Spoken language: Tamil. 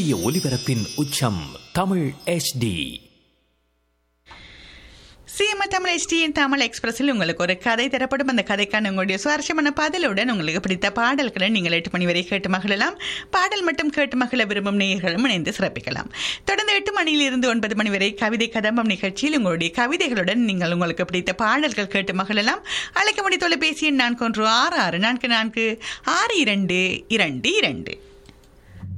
இந்திய ஒலிபரப்பின் உச்சம் தமிழ் HD. சிஎம் தமிழ் HDயின் தமிழ் எக்ஸ்பிரஸில் உங்களுக்கு ஒரு கதை தரப்படும். அந்த கதைக்கான உங்களுடைய சுவாரஸ்யமான பதிலுடன் உங்களுக்கு பிடித்த பாடல்களை நீங்கள் 8 மணி வரை கேட்டு மகிழலாம். பாடல் மட்டும் கேட்டு மகிழ விரும்பும் நேயர்களும் இணைந்து சிறப்பிக்கலாம். தொடர்ந்து 8 மணியிலிருந்து 9 மணி வரை கவிதை கதம்பம் நிகழ்ச்சியில் உங்களுடைய கவிதைகளுடன் நீங்கள் உங்களுக்கு பிடித்த பாடல்கள் கேட்டு மகிழலாம். அழைக்க முடிய தொலைபேசி எண் 4166446222.